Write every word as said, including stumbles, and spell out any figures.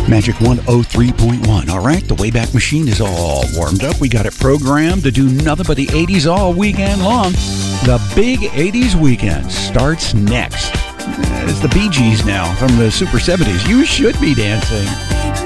Magic one oh three point one. All right, the Wayback Machine is all warmed up. We got it programmed to do nothing but the eighties all weekend long. The big eighties weekend starts next. It's the Bee Gees now from the Super seventies. You should be dancing.